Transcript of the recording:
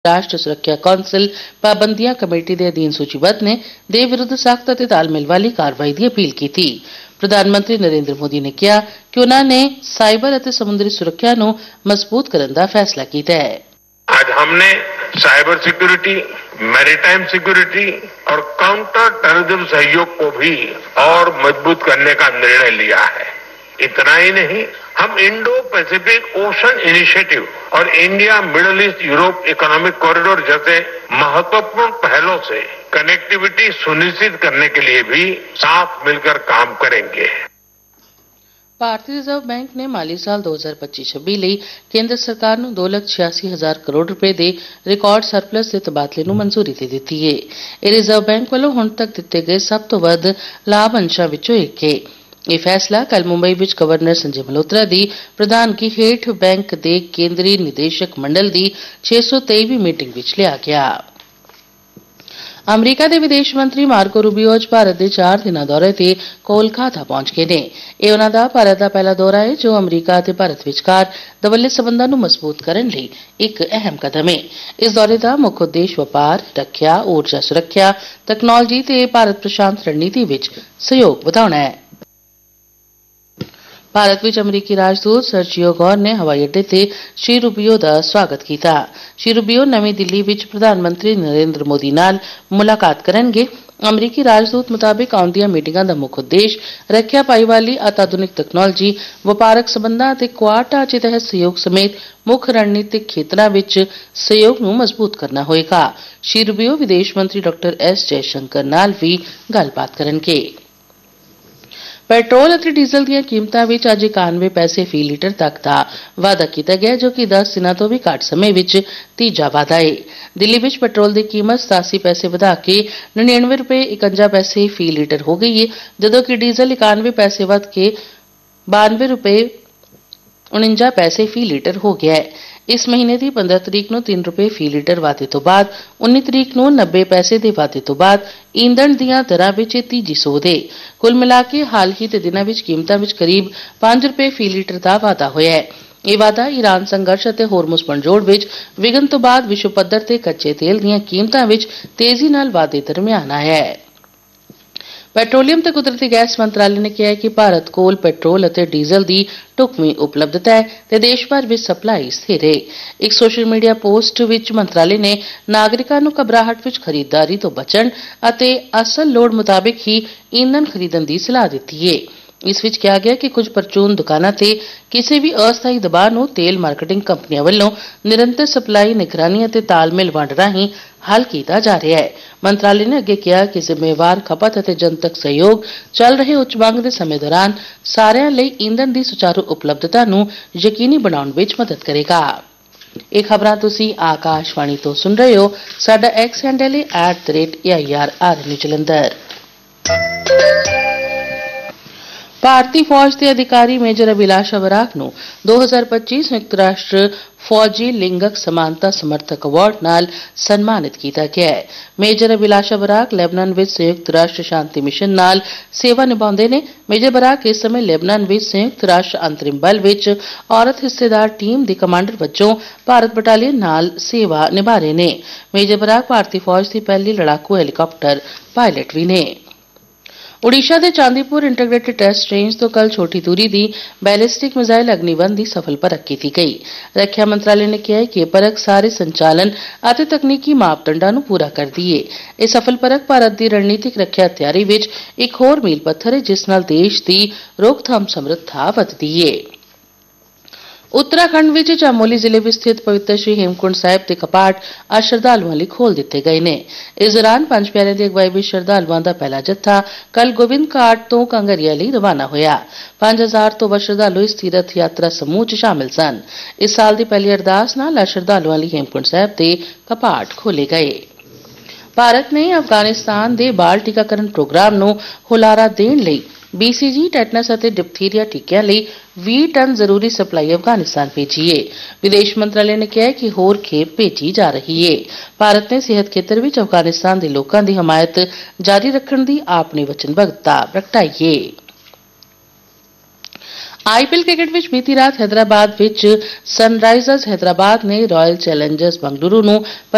राष्ट्र सुरक्षा कौंसल पाबंदियां कमेटी के अधीन सूचीबद्ध ने दे विरुद्ध सख्त ਅਤੇ ਤਾਲਮੇਲ ਵਾਲੀ ਕਾਰਵਾਈ ਦੀ ਅਪੀਲ ਕੀਤੀ। ਪ੍ਰਧਾਨ ਮੰਤਰੀ ਨਰਿੰਦਰ ਮੋਦੀ ਨੇ ਕਿਹਾ ਕਿ ਉਨ੍ਹਾਂ ਨੇ ਸਾਈਬਰ ਅਤੇ ਸਮੁੰਦਰੀ ਸੁਰੱਖਿਆ ਨੂੰ ਮਜ਼ਬੂਤ ਕਰਨ ਦਾ ਫੈਸਲਾ ਕੀਤਾ ਹੈ। आज हमने साइबर सिक्योरिटी, मैरीटाइम सिक्योरिटी और काउंटर टेररिज्म सहयोग को भी और मजबूत करने का निर्णय लिया है। इतना ही नहीं, हम इंडो पैसिफिक ओशन इनिशिएटिव और India middle east Europe economic corridor जैसे महत्वपूर्ण पहलों से कनेक्टिविटी सुनिश्चित करने के लिए भी साथ मिलकर काम करेंगे। ਭਾਰਤੀ ਰਿਜ਼ਰਵ ਬੈਂਕ ਨੇ ਮਾਲੀ ਸਾਲ 2025-26 ਲਈ ਕੇਂਦਰ ਸਰਕਾਰ ਨੂੰ 2,86,000 ਕਰੋੜ ਰੁਪਏ ਦੇ ਰਿਕਾਰਡ ਸਰਪਲਸ ਦੇ ਤਬਾਦਲੇ ਨੂੰ ਮਨਜ਼ੂਰੀ ਦੇ ਦਿੱਤੀ ਹੈ। ਇਹ ਰਿਜ਼ਰਵ ਬੈਂਕ ਵੱਲੋਂ ਹੁਣ ਤੱਕ ਦਿੱਤੇ ਗਏ ਸਭ ਤੋਂ ਵੱਧ ਲਾਭ ਅੰਸ਼ਾਂ ਵਿੱਚੋਂ ਇੱਕ ਹੈ। ਇਹ ਫੈਸਲਾ ਕੱਲ ਮੁੰਬਈ ਵਿੱਚ ਗਵਰਨਰ ਸੰਜੇ ਮਲਹੋਤਰਾ ਦੀ ਪ੍ਰਧਾਨਗੀ ਹੇਠ ਬੈਂਕ ਦੇ ਕੇਂਦਰੀ ਨਿਦੇਸ਼ਕ ਮੰਡਲ ਦੀ 623ਵੀਂ ਮੀਟਿੰਗ ਵਿੱਚ ਲਿਆ ਗਿਆ। ਅਮਰੀਕਾ ਦੇ ਵਿਦੇਸ਼ ਮੰਤਰੀ ਮਾਰਕੋ ਰੂਬੀਓ ਅੱਜ ਭਾਰਤ ਦੇ 4 ਦਿਨਾਂ ਦੌਰੇ ਤੇ ਕੋਲਕਾਤਾ ਪਹੁੰਚ ਗਏ ਨੇ। ਇਹ ਉਨ੍ਹਾਂ ਦਾ ਭਾਰਤ ਦਾ ਪਹਿਲਾ ਦੌਰਾ ਹੈ ਜੋ ਅਮਰੀਕਾ ਅਤੇ ਭਾਰਤ ਵਿਚਕਾਰ ਦਵੱਲੇ ਸਬੰਧਾਂ ਨੂੰ ਮਜ਼ਬੂਤ ਕਰਨ ਲਈ ਇੱਕ ਅਹਿਮ ਕਦਮ ਹੈ। ਇਸ ਦੌਰੇ ਦਾ ਮੁੱਖ ਉਦੇਸ਼ ਵਪਾਰ, ਰੱਖਿਆ, ਊਰਜਾ ਸੁਰੱਖਿਆ, ਤਕਨਾਲੋਜੀ ਤੇ ਭਾਰਤ ਪ੍ਰਸ਼ਾਂਤ ਰਣਨੀਤੀ ਵਿੱਚ ਸਹਿਯੋਗ ਵਧਾਉਣਾ ਹੈ। ਭਾਰਤ ਵਿੱਚ ਅਮਰੀਕੀ ਰਾਜਦੂਤ ਸਰਜੀਓ ਗੌਰ ਨੇ ਹਵਾਈ ਅੱਡੇ ਤੇ ਸ਼੍ਰੀ ਰੂਬੀਓ ਦਾ ਸਵਾਗਤ ਕੀਤਾ। ਸ਼੍ਰੀ ਰੂਬੀਓ ਨਵੀਂ ਦਿੱਲੀ ਵਿੱਚ ਪ੍ਰਧਾਨ ਮੰਤਰੀ ਨਰਿੰਦਰ ਮੋਦੀ ਨਾਲ ਮੁਲਾਕਾਤ ਕਰਨਗੇ। ਅਮਰੀਕੀ ਰਾਜਦੂਤ ਮੁਤਾਬਿਕ ਆਉਂਦੀਆਂ ਮੀਟਿੰਗਾਂ ਦਾ ਮੁੱਖ ਉਦੇਸ਼ ਰੱਖਿਆ ਭਾਈਵਾਲੀ, ਅਤਿਆਧੁਨਿਕ ਤਕਨਾਲੋਜੀ, ਵਪਾਰਕ ਸਬੰਧਾਂ ਅਤੇ ਕੁਆਡ ਢਾਂਚੇ ਤਹਿਤ ਸਹਿਯੋਗ ਸਮੇਤ ਮੁੱਖ ਰਣਨੀਤਿਕ ਖੇਤਰਾਂ ਵਿੱਚ ਸਹਿਯੋਗ ਨੂੰ ਮਜ਼ਬੂਤ ਕਰਨਾ ਹੋਵੇਗਾ। ਸ਼੍ਰੀ ਰੂਬੀਓ ਵਿਦੇਸ਼ ਮੰਤਰੀ ਡਾ. ਐਸ ਜੈਸ਼ੰਕਰ ਨਾਲ ਵੀ ਗੱਲਬਾਤ ਕਰਨਗੇ। ਪੈਟਰੋਲ ਅਤੇ ਡੀਜ਼ਲ ਦੀਆਂ ਕੀਮਤਾਂ ਵਿੱਚ ਅੱਜ 91 ਪੈਸੇ ਫੀ ਲੀਟਰ ਤੱਕ ਦਾ ਵਾਧਾ ਕੀਤਾ ਗਿਆ ਜੋ ਕਿ 10 ਦਿਨਾਂ ਤੋਂ ਵੀ ਘੱਟ ਸਮੇਂ ਵਿੱਚ ਤੀਜਾ ਵਾਧਾ ਹੈ। ਦਿੱਲੀ ਵਿੱਚ ਪੈਟਰੋਲ ਦੀ ਕੀਮਤ 87 ਪੈਸੇ ਵਧਾ ਕੇ 99 ਰੁਪਏ 51 ਪੈਸੇ ਫੀ ਲੀਟਰ ਹੋ ਗਈ ਹੈ, ਜਦੋਂ ਕਿ ਡੀਜ਼ਲ 91 ਪੈਸੇ ਵਧ ਕੇ 92 ਰੁਪਏ 49 ਪੈਸੇ ਫੀ ਲੀਟਰ ਹੋ ਗਿਆ ਹੈ। ਇਸ ਮਹੀਨੇ ਦੀ 15 ਤਰੀਕ ਨੂੰ 3 ਰੁਪਏ ਫੀ ਲੀਟਰ ਵਾਧੇ ਤੋਂ ਬਾਅਦ 19 ਤਰੀਕ ਨੂੰ 90 ਪੈਸੇ ਦੇ ਵਾਧੇ ਤੋਂ ਬਾਅਦ ਈਂਧਣ ਦੀਆਂ ਦਰਾਂ ਵਿੱਚ ਤੀਜੀ ਸੋਧ ਹੈ। ਕੁੱਲ ਮਿਲਾ ਕੇ ਹਾਲ ਹੀ ਦੇ ਦਿਨਾਂ ਵਿੱਚ ਕੀਮਤਾਂ ਵਿੱਚ ਕਰੀਬ 5 ਰੁਪਏ ਫੀ ਲੀਟਰ ਦਾ ਵਾਧਾ ਹੋਇਆ ਹੈ। ਇਹ ਵਾਧਾ ਈਰਾਨ ਸੰਘਰਸ਼ ਅਤੇ ਹੋਰਮੁਜ਼ ਪੰਜੋੜ ਵਿੱਚ ਵਿਘਨ ਤੋਂ ਬਾਅਦ ਵਿਸ਼ਵ ਪੱਧਰ ਤੇ ਕੱਚੇ ਤੇਲ ਦੀਆਂ ਕੀਮਤਾਂ ਵਿੱਚ ਤੇਜ਼ੀ ਨਾਲ ਵਾਧੇ ਦਰਮਿਆਨ ਆਇਆ ਹੈ। ਪੈਟਰੋਲੀਅਮ ਤੇ ਕੁਦਰਤੀ ਗੈਸ ਮੰਤਰਾਲੇ ਨੇ ਕਿਹਾ ਹੈ ਕਿ ਭਾਰਤ ਕੋਲ ਪੈਟਰੋਲ ਅਤੇ ਡੀਜ਼ਲ ਦੀ ਢੁਕਵੀਂ ਉਪਲਬਧਤਾ ਹੈ ਤੇ ਦੇਸ਼ ਭਰ ਵਿੱਚ ਸਪਲਾਈ ਸਥਿਰ ਹੈ। ਇੱਕ ਸੋਸ਼ਲ ਮੀਡੀਆ ਪੋਸਟ ਵਿੱਚ ਮੰਤਰਾਲੇ ਨੇ ਨਾਗਰਿਕਾਂ ਨੂੰ ਘਬਰਾਹਟ ਵਿੱਚ ਖਰੀਦਦਾਰੀ ਤੋਂ ਬਚਣ ਅਤੇ ਅਸਲ ਲੋੜ ਮੁਤਾਬਿਕ ਹੀ ਈਂਧਨ ਖਰੀਦਣ ਦੀ ਸਲਾਹ ਦਿੱਤੀ ਹੈ। ਇਸ ਵਿੱਚ ਕਿਹਾ ਗਿਆ ਕਿ ਕੁਝ ਪਰਚੂਨ ਦੁਕਾਨਾਂ ਤੇ ਕਿਸੇ ਵੀ ਅਸਥਾਈ ਦਬਾਅ ਨੂੰ ਤੇਲ ਮਾਰਕੀਟਿੰਗ ਕੰਪਨੀਆਂ ਵੱਲੋਂ ਨਿਰੰਤਰ ਸਪਲਾਈ, ਨਿਗਰਾਨੀ ਅਤੇ ਤਾਲਮੇਲ ਵੰਡ ਰਾਹੀਂ ਹੱਲ ਕੀਤਾ ਜਾ ਰਿਹਾ ਹੈ। ਮੰਤਰਾਲੇ ਨੇ ਅੱਗੇ ਕਿਹਾ ਕਿ ਜ਼ਿੰਮੇਵਾਰ ਖਪਤ ਅਤੇ ਜਨਤਕ ਸਹਿਯੋਗ ਚੱਲ ਰਹੇ ਉੱਚ ਮੰਗ ਦੇ ਸਮੇਂ ਦੌਰਾਨ ਸਾਰਿਆਂ ਲਈ ਈਂਧਨ ਦੀ ਸੁਚਾਰੂ ਉਪਲਬਧਤਾ ਨੂੰ ਯਕੀਨੀ ਬਣਾਉਣ ਵਿੱਚ ਮਦਦ ਕਰੇਗਾ। ਇਹ ਖਬਰਾਂ ਤੁਸੀਂ ਆਕਾਸ਼ਵਾਣੀ ਤੋਂ ਸੁਣ ਰਹੇ ਹੋ। ਸਾਡਾ ਐਕਸ ਹੈਂਡਲ ਹੈ @AIRRNews ਜਲੰਧਰ। ਭਾਰਤੀ ਫੌਜ ਦੇ ਅਧਿਕਾਰੀ ਮੇਜਰ ਅਭਿਲਾਸ਼ ਅਬਰਾਕ ਨੂੰ 2025 ਸੰਯੁਕਤ ਰਾਸ਼ਟਰ ਫੌਜੀ ਲਿੰਗਕ ਸਮਾਨਤਾ ਸਮਰਥਕ ਅਵਾਰਡ ਨਾਲ ਸਨਮਾਨਿਤ ਕੀਤਾ ਗਿਆ ਹੈ। ਮੇਜਰ ਅਭਿਲਾਸ਼ ਅਬਰਾਕ ਲੈਬਨਾਨ ਵਿੱਚ ਸੰਯੁਕਤ ਰਾਸ਼ਟਰ ਸ਼ਾਂਤੀ ਮਿਸ਼ਨ ਨਾਲ ਸੇਵਾ ਨਿਭਾਉਂਦੇ ਨੇ। ਮੇਜਰ ਅਬਰਾਕ ਇਸ ਸਮੇਂ ਲੈਬਨਾਨ ਵਿੱਚ ਸੰਯੁਕਤ ਰਾਸ਼ਟਰ ਅੰਤਰਿਮ ਬਲ ਵਿੱਚ ਔਰਤ ਹਿੱਸੇਦਾਰ ਟੀਮ ਦੇ ਕਮਾਂਡਰ ਵਜੋਂ ਭਾਰਤ ਬਟਾਲੀਅਨ ਨਾਲ ਸੇਵਾ ਨਿਭਾ ਰਹੇ ਨੇ। ਮੇਜਰ ਅਬਰਾਕ ਭਾਰਤੀ ਫੌਜ ਦੀ ਪਹਿਲੀ ਲੜਾਕੂ ਹੈਲੀਕਾਪਟਰ ਪਾਇਲਟ ਵੀ ਨੇ। ओडिशा के चांदीपुर इंटीग्रेटेड टेस्ट रेंज तो कल छोटी दूरी की बैलिस्टिक मिसाइल अग्निवन की सफल परख की गई। रक्षा मंत्रालय ने कहा कि यह परख सारे संचालन और तकनीकी मापदंडों को पूरा करती है। यह सफल परख भारत की रणनीतिक रक्षा तैयारी में एक होर मील पत्थर है जिस नाल देश की रोकथाम समर्था वधदी है। उत्तराखंड में चामोली जिले में स्थित पवित्र श्री हेमकुंड साहिब के कपाट आज श्रद्धालुओं लिए खोल दिए गए हैं। इस दौरान पंज प्यारिਆਂ की अगवाई में श्रद्धालुओं का पहला जत्था कल गोबिंद घाट तो कांगरिया लिए रवाना होया। 5000 तो वध श्रद्धालु इस तीर्थ यात्रा समूह च शामिल सन। इस साल की पहली अरदास नाल श्रद्धालुओं लिए हेमकुंड साहिब के कपाट खोले गए। भारत ने अफगानिस्तान के बाल टीकाकरण प्रोग्राम ਨੂੰ ਹੁਲਾਰਾ ਦੇਣ ਲਈ BCG, ਟੈਟਨਸ ਅਤੇ ਡਿਪਥੀਰੀਆ ਟੀਕਿਆਂ ਲਈ 20 ਟਨ ਜ਼ਰੂਰੀ ਸਪਲਾਈ ਅਫਗਾਨਿਸਤਾਨ ਭੇਜੀ ਹੈ। ਵਿਦੇਸ਼ ਮੰਤਰਾਲੇ ਨੇ ਕਿਹਾ ਕਿ ਹੋਰ ਖੇਪ ਭੇਜੀ ਜਾ ਰਹੀ ਹੈ। ਭਾਰਤ ਨੇ ਸਿਹਤ ਖੇਤਰ ਵਿੱਚ ਅਫਗਾਨਿਸਤਾਨ ਦੇ ਲੋਕਾਂ ਦੀ ਹਮਾਇਤ ਜਾਰੀ ਰੱਖਣ ਦੀ ਆਪਣੀ ਵਚਨਬੱਧਤਾ ਪ੍ਰਗਟਾਈ ਹੈ। आईपीएल क्रिकेट में बीती रात हैदराबाद में सनराइजर्स हैदराबाद ने रॉयल चैलेंजर्स बंगलुरु ਨੂੰ